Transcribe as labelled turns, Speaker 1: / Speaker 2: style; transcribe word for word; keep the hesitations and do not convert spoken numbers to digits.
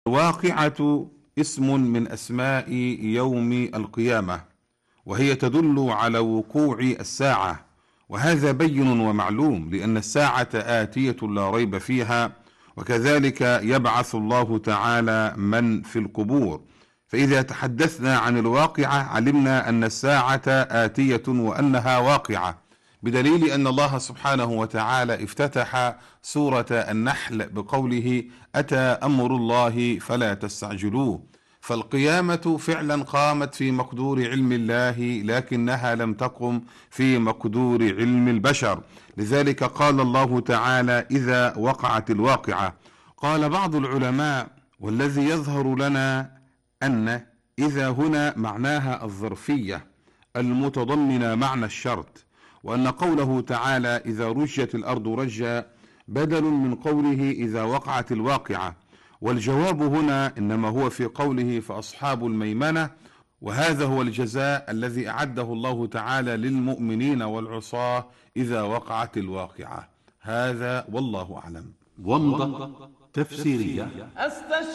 Speaker 1: الواقعة اسم من أسماء يوم القيامة، وهي تدل على وقوع الساعة، وهذا بين ومعلوم، لأن الساعة آتية لا ريب فيها، وكذلك يبعث الله تعالى من في القبور. فإذا تحدثنا عن الواقعة علمنا أن الساعة آتية وأنها واقعة، بدليل أن الله سبحانه وتعالى افتتح سورة النحل بقوله: أتى أمر الله فلا تستعجلوه. فالقيامة فعلا قامت في مقدور علم الله، لكنها لم تقم في مقدور علم البشر. لذلك قال الله تعالى: إذا وقعت الواقعة. قال بعض العلماء: والذي يظهر لنا أن إذا هنا معناها الظرفية المتضمنة معنى الشرط، وأن قوله تعالى: إذا رجت الأرض رجا بدل من قوله إذا وقعت الواقعة، والجواب هنا إنما هو في قوله فأصحاب الميمنة، وهذا هو الجزاء الذي أعده الله تعالى للمؤمنين والعصاة إذا وقعت الواقعة. هذا والله أعلم.
Speaker 2: ومضة تفسيرية.